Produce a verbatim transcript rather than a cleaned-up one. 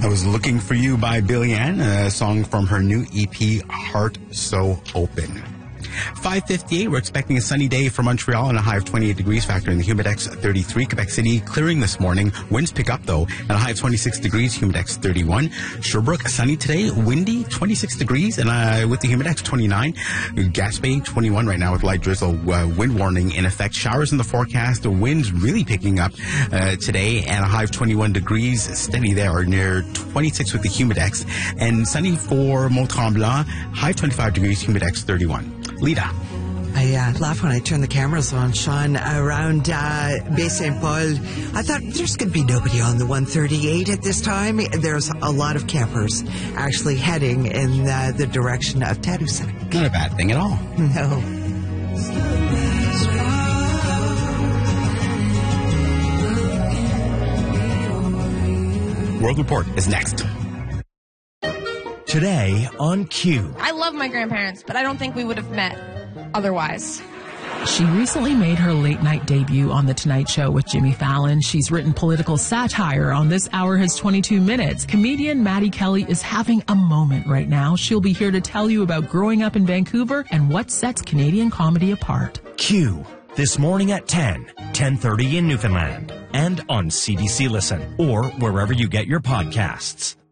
I was Looking for You by Billie Ann, a song from her new E P, Heart So Open. five fifty-eight, we're expecting a sunny day for Montreal and a high of twenty-eight degrees, factoring the Humidex thirty-three. Quebec City clearing this morning. Winds pick up, though, and a high of twenty-six degrees, Humidex thirty-one. Sherbrooke, sunny today, windy, twenty-six degrees, and uh, with the Humidex twenty-nine. Gaspé, twenty-one right now with light drizzle, uh, wind warning in effect. Showers in the forecast, the wind's really picking up uh, today, and a high of twenty-one degrees, steady there, near twenty-six with the Humidex. And sunny for Mont-Tremblant, high of twenty-five degrees, Humidex thirty-one. Lita. I uh, laugh when I turn the cameras on, Sean, around uh, Bay Saint Paul. I thought there's going to be nobody on the one thirty-eight at this time. There's a lot of campers actually heading in uh, the direction of Tadoussac. Not a bad thing at all. No. World Report is next. Today on Q. I love my grandparents, but I don't think we would have met otherwise. She recently made her late-night debut on The Tonight Show with Jimmy Fallon. She's written political satire on This Hour Has twenty-two minutes. Comedian Maddie Kelly is having a moment right now. She'll be here to tell you about growing up in Vancouver and what sets Canadian comedy apart. Q. This morning at ten, ten thirty in Newfoundland. And on C B C Listen or wherever you get your podcasts.